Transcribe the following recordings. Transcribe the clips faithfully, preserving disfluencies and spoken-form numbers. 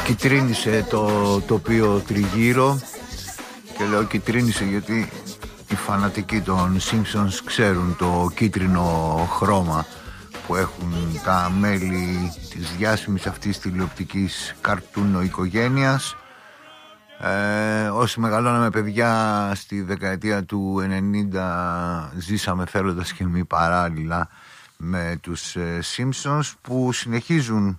Κιτρίνησε το τοπίο τριγύρω, και λέω κιτρίνησε γιατί οι φανατικοί των Simpsons ξέρουν το κίτρινο χρώμα που έχουν τα μέλη της διάσημης αυτής τηλεοπτικής καρτούνο οικογένειας. Ε, όσοι μεγαλώναμε παιδιά στη δεκαετία του ενενήντα ζήσαμε θέλοντας και μη παράλληλα με τους ε, Simpsons, που συνεχίζουν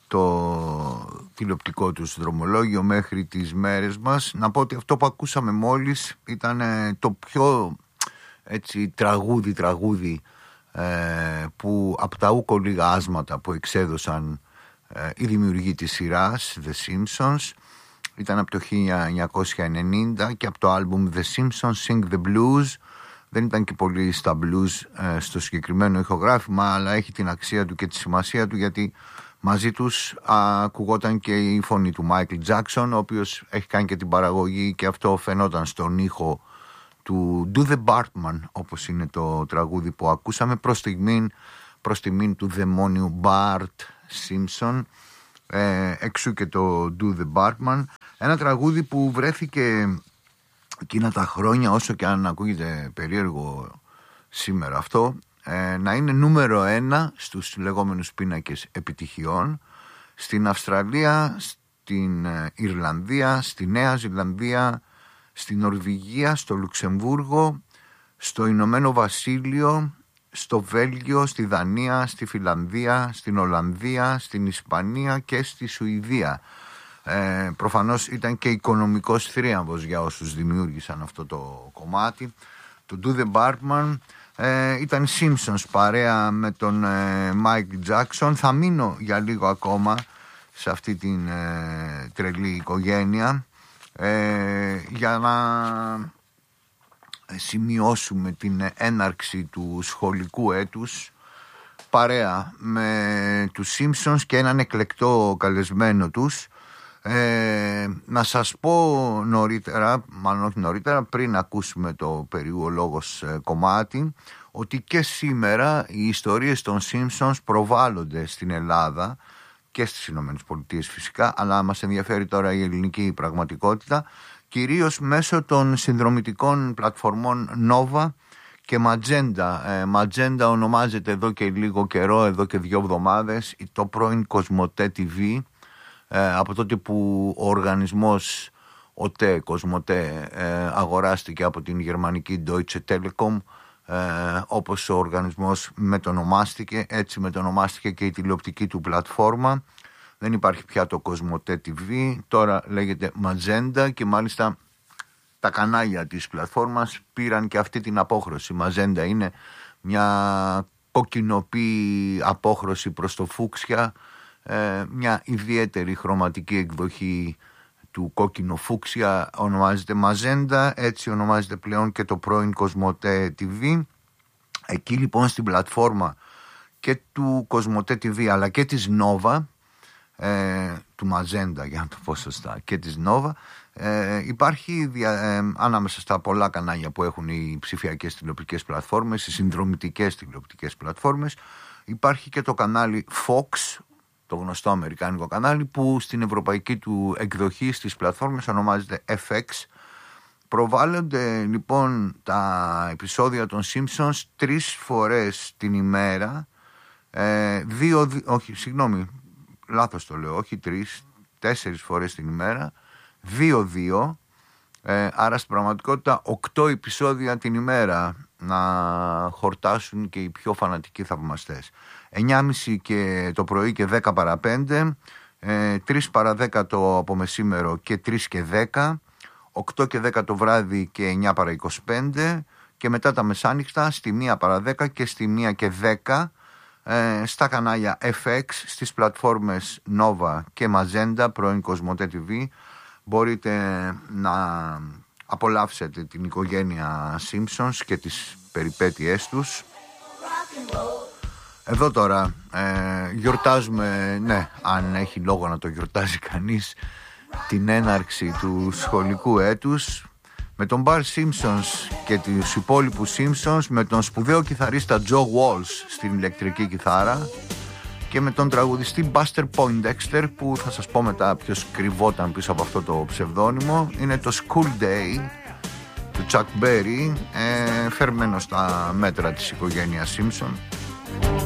το τηλεοπτικό τους δρομολόγιο μέχρι τις μέρες μας. Να πω ότι αυτό που ακούσαμε μόλις ήταν ε, το πιο έτσι τραγούδι τραγούδι ε, που από τα ούκο λίγα άσματα που εξέδωσαν ε, οι δημιουργοί της σειράς The Simpsons. Ήταν από το χίλια εννιακόσια ενενήντα και από το άλμπουμ The Simpsons Sing the Blues. Δεν ήταν και πολύ στα blues ε, στο συγκεκριμένο ηχογράφημα, αλλά έχει την αξία του και τη σημασία του, γιατί μαζί τους α, ακουγόταν και η φωνή του Michael Jackson, ο οποίος έχει κάνει και την παραγωγή, και αυτό φαινόταν στον ήχο του Do the Bartman, όπως είναι το τραγούδι που ακούσαμε, προς τιμήν, προς τιμήν του δαιμόνιου Bart Simpson. Ε, εξού και το Do the Bartman, ένα τραγούδι που βρέθηκε εκείνα τα χρόνια, όσο και αν ακούγεται περίεργο σήμερα αυτό, ε, να είναι νούμερο ένα στους λεγόμενους πίνακες επιτυχιών στην Αυστραλία, στην Ιρλανδία, στη Νέα Ζηλανδία, στην Νορβηγία, στο Λουξεμβούργο, στο Ηνωμένο Βασίλειο, στο Βέλγιο, στη Δανία, στη Φιλανδία, στην Ολλανδία, στην Ισπανία και στη Σουηδία. Ε, προφανώς ήταν και οικονομικός θρίαμβος για όσους δημιούργησαν αυτό το κομμάτι. Το Do the Bartman ε, ήταν Simpsons παρέα με τον ε, Michael Jackson. Θα μείνω για λίγο ακόμα σε αυτή την ε, τρελή οικογένεια ε, για να σημειώσουμε την έναρξη του σχολικού έτους παρέα με τους Simpsons και έναν εκλεκτό καλεσμένο τους. Ε, να σας πω νωρίτερα, μάλλον όχι νωρίτερα, πριν ακούσουμε το περιολόγος ε, κομμάτι, ότι και σήμερα οι ιστορίες των Simpsons προβάλλονται στην Ελλάδα και στις Ηνωμένες Πολιτείες φυσικά, αλλά μας ενδιαφέρει τώρα η ελληνική πραγματικότητα, κυρίως μέσω των συνδρομητικών πλατφορμών Nova και Magenta. Ε, Magenta ονομάζεται εδώ και λίγο καιρό, εδώ και δύο εβδομάδες, το πρώην Κοσμοτέ τι βι, ε, από τότε που ο οργανισμός ΟΤΕ, Κοσμοτέ, ε, αγοράστηκε από την γερμανική Deutsche Telekom, ε, όπως ο οργανισμός μετονομάστηκε, έτσι μετονομάστηκε και η τηλεοπτική του πλατφόρμα. Δεν υπάρχει πια το Κοσμοτέ τι βι, τώρα λέγεται Magenta, και μάλιστα τα κανάλια της πλατφόρμας πήραν και αυτή την απόχρωση. Magenta είναι μια κοκκινοπή απόχρωση προς το φούξια, ε, μια ιδιαίτερη χρωματική εκδοχή του κόκκινο φούξια, ονομάζεται Magenta, έτσι ονομάζεται πλέον και το πρώην Κοσμοτέ τι βι. Εκεί λοιπόν στην πλατφόρμα και του Κοσμοτέ τι βι αλλά και της Nova, Ε, του Magenta για να το πω σωστά, και της Nova, ε, υπάρχει δια, ε, ανάμεσα στα πολλά κανάλια που έχουν οι ψηφιακές τηλεοπτικές πλατφόρμες, οι συνδρομητικές τηλεοπτικές πλατφόρμες, υπάρχει και το κανάλι Fox, το γνωστό αμερικάνικο κανάλι, που στην ευρωπαϊκή του εκδοχή στις πλατφόρμες ονομάζεται εφ εξ. Προβάλλονται λοιπόν τα επεισόδια των Simpsons τρεις φορές την ημέρα, ε, δύο, όχι συγγνώμη λάθος το λέω, όχι τρεις, τέσσερις φορές την ημέρα, δύο-δύο, ε, άρα στην πραγματικότητα οκτώ επεισόδια την ημέρα να χορτάσουν και οι πιο φανατικοί θαυμαστές. εννιά και μισή και το πρωί και δέκα παρά πέντε, ε, τρεις παρά δέκα το απομεσήμερο και τρεις και δέκα, οκτώ και δέκα το βράδυ και εννιά παρά είκοσι πέντε, και μετά τα μεσάνυχτα στη μία παρά δέκα και στη μία και δέκα, στα κανάλια εφ εξ, στις πλατφόρμες Nova και Magenta, πρώην Κοσμοτέ τι βι. Μπορείτε να απολαύσετε την οικογένεια Simpsons και τις περιπέτειές τους. Εδώ τώρα ε, γιορτάζουμε, ναι, αν έχει λόγο να το γιορτάζει κανείς, την έναρξη του σχολικού έτους με τον Bart Simpsons και τους υπόλοιπους Simpsons, με τον σπουδαίο κιθαρίστα Joe Walsh στην ηλεκτρική κιθάρα και με τον τραγουδιστή Buster Poindexter, που θα σας πω μετά ποιος κρυβόταν πίσω από αυτό το ψευδόνυμο. Είναι το School Day του Chuck Berry, ε, φερμένο στα μέτρα της οικογένειας Simpson.